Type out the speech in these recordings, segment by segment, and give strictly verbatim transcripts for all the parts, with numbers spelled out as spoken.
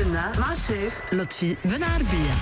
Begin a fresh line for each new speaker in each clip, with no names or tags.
لنا مع الشيف لطفي بن عربية.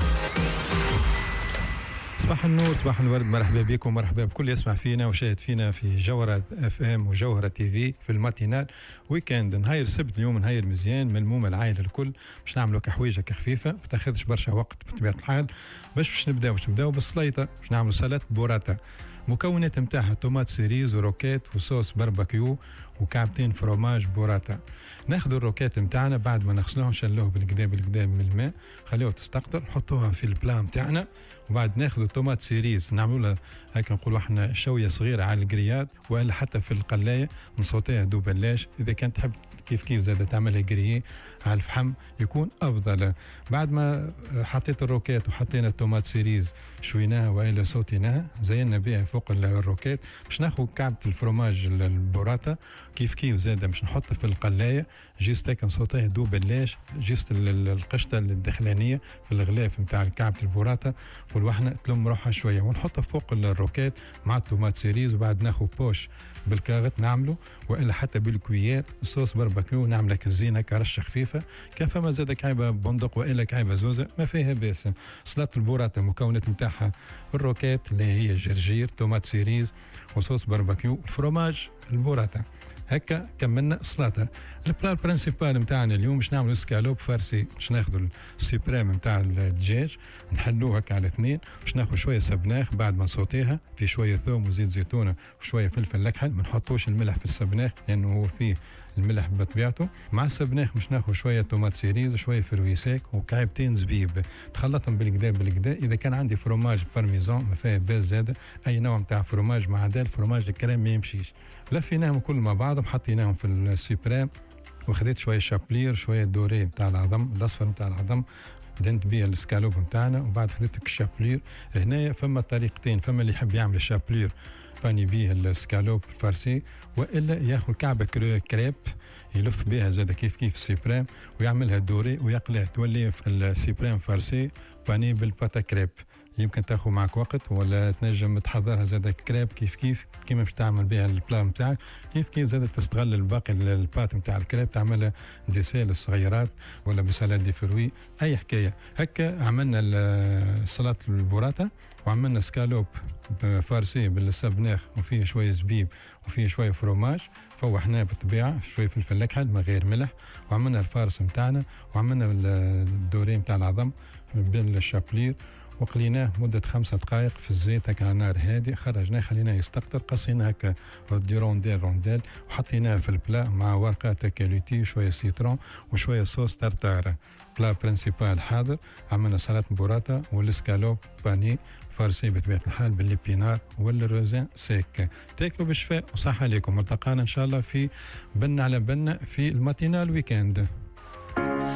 صباح النور، صباح الورد، مرحبا بكم، مرحبا بكل يسمع فينا وشاهد فينا في جوهرة اف ام وجوهرة تي في في الماتينال ويكند. نهاير سبت اليوم، نهاير مزيان، ملمومة العائلة الكل باش نعملوا كحويجة خفيفة، ما تاخذش برشا وقت بطبيعة الحال. باش باش نبداو باش نبداو بالسليطة، باش نعملوا سلطة بوراتا. مكونات نتاعها طوماط سيريز وروكات وصوص باربيكيو وكعبتين فروماج بوراتا. ناخذ الروكات نتاعنا بعد ما نغسلوها نشلوه بالكدا بالكدا من الماء، خليوها تستقطر، نحطوها في البلا نتاعنا. وبعد ناخذ الطوماط سيريز نعملوا لها هكا نقولوا احنا شويه صغيره على الجرياد، والا حتى في القلايه نصوتيها دوبلاش. اذا كانت تحب كيف كيف زاد تعملها جريي على الفحم يكون افضل. بعد ما حطيت الروكات وحطينا الطوماط سيريز شويناها والا صوتيناها، زينا بها فوق الروكات باش ناخذ كعبه الفرماج البوراتا كيف كيف زاد باش نحطها في القلايه جيست هكا نصوتيها دوبلاش، جيست القشطه الدخلانيه في الغلاف نتاع كعبه البوراتا، والوحنه تلم روحها شويه ونحطها فوق الروكات مع الطوماط سيريز. وبعد ناخذ بوش بالكاغط نعمله والا حتى بالكويات الصوص باربيكيو نعمل لك الزينه كرشه خفيفه. كان فما زاد كعيبه بندق والا كعيبه زوزه ما فيها باس. سلطه البوراتا مكونات نتاعها الروكات اللي هي جرجير، طوماط سيريز وصوص باربيكيو، الفرماج البوراتا. هكا كملنا سلطه. البلا البرنسيبال نتاعنا اليوم باش نعملوا سكالوب فارسي. باش ناخذوا السيبريم نتاع الدجاج نحلوه هكا على اثنين، باش ناخذ شويه سبناخ بعد ما نصوتيها في شويه ثوم وزيت زيتونه وشويه فلفل اكحل. ما نحطوش الملح في السبناخ لانه هو فيه الملح بطبيعته. مع السبناخ باش ناخذ شويه طوماط سيريز وشويه فرويساك وكعيبتين زبيب، تخلطهم بالكدا بالكدا. اذا كان عندي فروماج بارميزان ما فيها باس زاده، اي نوع نتاع فروماج مع عدا الفروماج الكريم ما يمشيش. لفيناهم كل مع بعضهم، حطيناهم في السيبريم، وخذيت شويه شابلير شويه دوري نتاع العظم الاصفر نتاع العظم، دنت بيها السكالوب نتاعنا. وبعد خذيت الشابلير. هنا فما طريقتين، فما اللي يحب يعمل الشابلير باني بيه السكالوب الفارسي، والا ياخذ كعبه كريب يلف بها زاد كيف كيف السيبريم ويعملها دوري ويقليها، تولي في السيبريم فارسي باني بالباتا كريب. يمكن تاخذ معك وقت ولا تنجم تحضرها زاد كريب كيف كيف كيما باش تعمل بها البلا نتاعك، كيف كيف زاد تستغل الباقي البات نتاع الكريب تعملها ديسيل الصغيرات ولا بسلاد دي فروي اي حكايه. هكا عملنا سلطه البوراتا وعملنا سكالوب فارسي بالسبناخ وفيه شويه زبيب وفيه شويه فروماج فوحناه بالطبيعه شويه فلفل اكحل من غير ملح. وعملنا الفارس نتاعنا وعملنا الدوري نتاع العظم بالشابلير وقليناه مدة خمسة دقائق في الزيت هكا على نار هادي. خرجناه خليناه يستقطر، قصيناه هكا دي رونديل رونديل وحطيناه في البلا مع ورقات هكا لوتي شوية سيترون وشوية صوص ترتارة. بلا برنسيبال حاضر. عملنا سلطة بوراتا والسكالوب باني فارسي بطبيعة الحال بالليبينار والروزين سيك. تاكلوا بالشفاء وصحة عليكم. التقانا إن شاء الله في بن على بن في الماتينال ويكند.